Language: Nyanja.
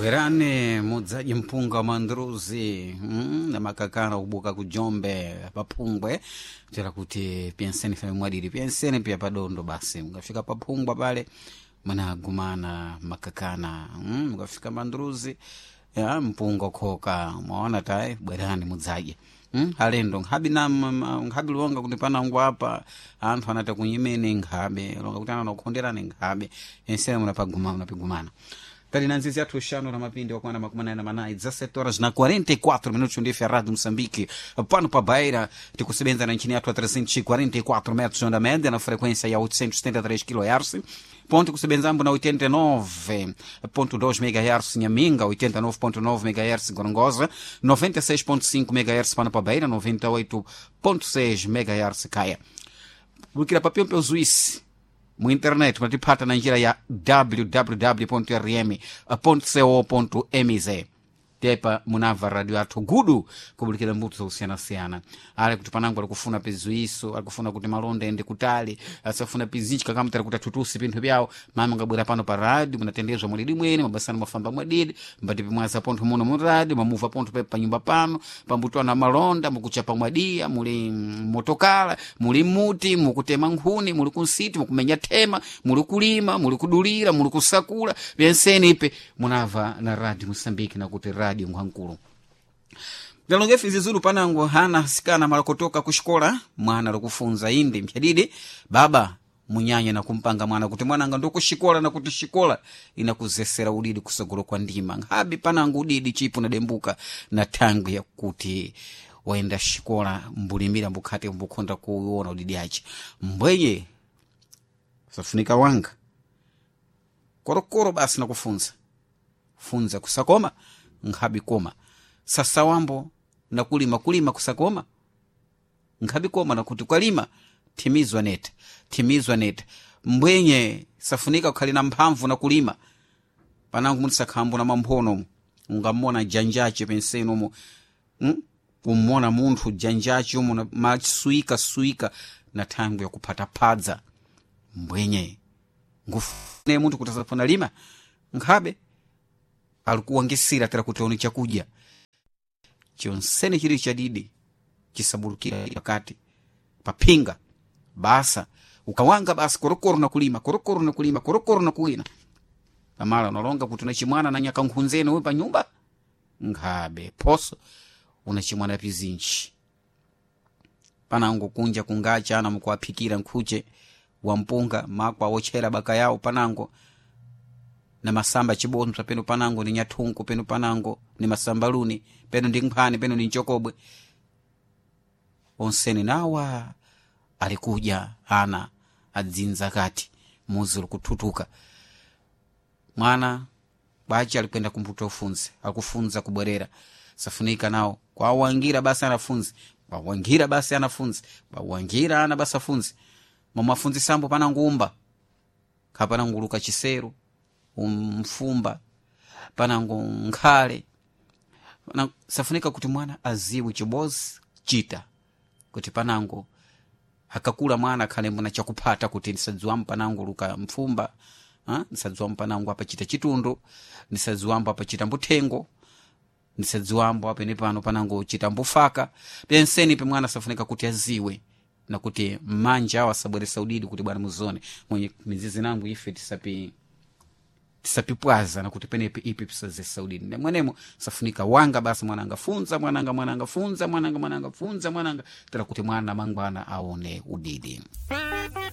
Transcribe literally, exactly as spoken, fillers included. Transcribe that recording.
Bwerane mudzaji mpunga mandruzi mm, na makakana kubuka kujombe papungwe tera kuti penseni fami mwadiri penseni pia padondo basi mkafika papungwa pale mnagumana makakana mm, mkafika mandruzi ya mpunga koka mwaona tae bwerane mudzaji mm, halendo nghabi na nghabi longa kutipana ngwa hapa anthu anata kunyimene nghabe longa kutana na kukonderana nghabe penseni mnapagumana mnapigumana Tali na nzizi atu shano na mapindi wa kuwana makumana na manai dezessete horas na quarenta e quatro minutos onde é Rádio Moçambique pano pa Beira te kusebenza na nchini atu a trezentos e quarenta e quatro metros onda média na frequência ya oitocentos e setenta e três kilohertz ponto kusebenzambo na oitenta e nove ponto dois megahertz Nhaminga, oitenta e nove ponto nove megahertz Gorongosa, noventa e seis ponto cinco megahertz pano pa Beira, noventa e oito ponto seis megahertz Caia. Bukira papel pelo Suíça mu internet matipata na njira ya w w w ponto r m ponto co ponto m z tepa munava radio atu gudu kubulikira mbuto zausiana siana ale kuti panango alikufuna pezu iso alikufuna kuti malonda ende kutali asafuna pizinchi kakamtara kuti tutusi pinthu byao mama ngabwera pano pa radio munatendezwa mulidi mwene mabasana mafamba mwadidi mbati pimwaza ponto muno mu radio mamuva ponto pepa pa nyumba pano pambutwa na malonda mukuchapa mwadia muli motokala muli muti mukutema nkhuni muli kunsiti mukumenya tema muli kulima muli kudulira muli kusakula byenseni ipe munava na radio Moçambique na kuti radio Nkulu. Dalongefi zizulu panango hana sikana malakotoka kushikola mwana lokufunza indi mchadidi baba munyanya na kumpanga mwana kuti mwana anga ndoko shikola na kuti shikola inakuzesera udidi kusogolo kwa ndima ngabi panango udidi chipu na dembuka na tangu ya kuti waenda shikola mbulimira mbukate mbukonda kuuona udidi achi mbweye safunika wanga korokoro basi na kufunza funza kusakoma ngabi koma sasa wambo na kulima kulima kusakoma ngabi koma na kuti kwalima timizwa neta timizwa neta mbwenye safunika kukhalina mphamvu na kulima panangu mutisakhambo na mamphono ungamona janjache penseno mu mm? umona munthu janjache umo machisuika suika na tangu ya kupata padza mbwenye ngufune munthu kuti asafuna lima ngabe alikuwangisira tera kutioni chakuja chonsene chiri chadidi chisabulukira wakati papinga basa ukawanga basi korokoro na kulima korokoro na kulima korokoro na kuina amala unalonga kuti unachimwana na nyaka nkhunzene uwe pa nyumba ngabe poso unachimwana pizinchi panango kunja kungacha ana mkuapikira nkhuche wa mpunga makwa wochera baka yao panango na masamba chibondo peno panango ni nyathunku peno panango ni masambaluni peno ndi nkhani peno ni nchokobwe onseni nawa alikuja ana adzinza kati muzulu kututuka mwana bachi alikwenda kumputa ufunzi akufunza kubwerera safunika nao kwa wangira basi anafunzi kwa wangira basi anafunzi kwa wangira ana basi afunzi mamafunzi sambo panangumba kapana nguluka chiseru umfumba panango nkhale pana safunika kuti mwana aziwe chibozi chita kuti panango hakakula mwana khale mbona chakupata kuti nisadziwa panango luka mfumba ha nisadziwa panango apa chita chitundu nisadziwa apa chita mbuthengo nisadziwa apa ne pano panango chita mbufaka penseni pe mwana safunika kuti aziwe na kuti manja awasabweresa udidi kuti bwana muzone mwenye mizizi nangu ife tisapi tisapipwaza na kuti penepe ipi pisaze saudini na mwenemo safunika wanga basi mwananga funza mwananga mwananga funza mwananga mwananga funza mwananga tera kuti mwana mangwana aone udidi